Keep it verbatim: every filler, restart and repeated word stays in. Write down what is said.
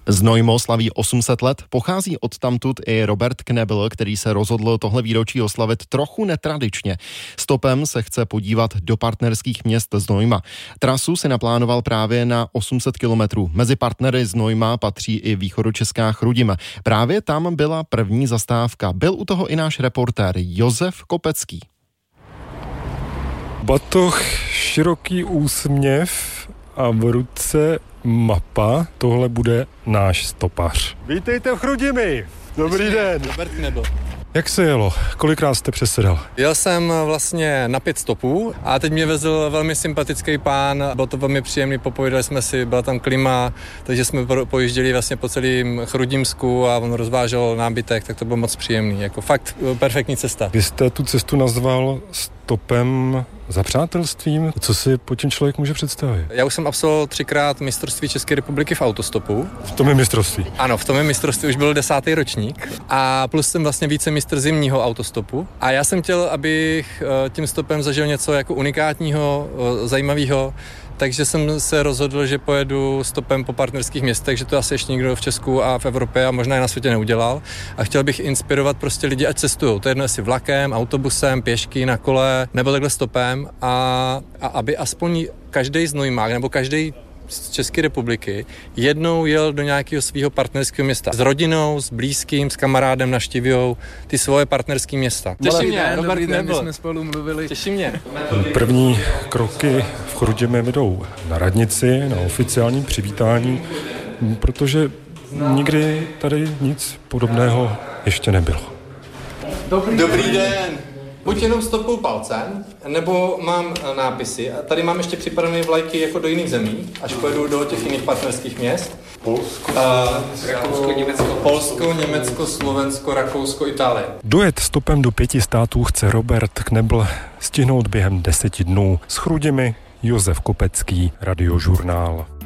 Znojmo slaví osm set let, pochází odtamtud i Robert Knebel, který se rozhodl tohle výročí oslavit trochu netradičně. Stopem se chce podívat do partnerských měst Znojma. Trasu si naplánoval právě na osm set kilometrů. Mezi partnery Znojma patří i východočeská Chrudim. Právě tam byla první zastávka. Byl u toho i náš reportér Josef Kopecký. Batoh, široký úsměv a v ruce mapa, tohle bude náš stopař. Vítejte v Chrudimi! Dobrý Ještě den! Robert Knebel. Jak se jelo? Kolikrát jste přesedal? Jel jsem vlastně na pět stopů a teď mě vezl velmi sympatický pán, bylo to velmi příjemný, popovídali jsme si, byla tam klima, takže jsme pojížděli vlastně po celém Chrudimsku a on rozvážel nábytek, tak to bylo moc příjemný, jako fakt perfektní cesta. Vy jste tu cestu nazval stopem za přátelstvím. Co si po tím člověk může představit? Já už jsem absolvoval třikrát mistrovství České republiky v autostopu. V tom je mistrovství. Ano, v tom je mistrovství, už byl desátý ročník a plus jsem vlastně více mistr zimního autostopu. A já jsem chtěl, abych tím stopem zažil něco jako unikátního, zajímavého, takže jsem se rozhodl, že pojedu stopem po partnerských městech, že to asi ještě nikdo v Česku a v Evropě a možná i na světě neudělal. A chtěl bych inspirovat prostě lidi, ať cestujou. To je jedno, jestli vlakem, autobusem, pěšky, na kole, nebo takhle stopem. A, a aby aspoň každý znojmák nebo každý z České republiky jednou jel do nějakého svého partnerského města. S rodinou, s blízkým, s kamarádem navštěvujou ty svoje partnerské města. Těší mě, Robert Knebel. My jsme spolu mluvili. Těší mě. První kroky v Chrudimi vedou na radnici, na oficiální přivítání, protože nikdy tady nic podobného ještě nebylo. Dobrý, Dobrý den. Buď jenom stopou palcem, nebo mám nápisy. A tady mám ještě připravené vlajky jako do jiných zemí, až pojedu do těch jiných partnerských měst. Polsko, Rakousko, Německo. Polsko, Německo, Slovensko, Rakousko, Itálie. Dojet stopem do pěti států chce Robert Knebel stihnout během deseti dnů. S Chrudimi Josef Kopecký, Radiožurnál.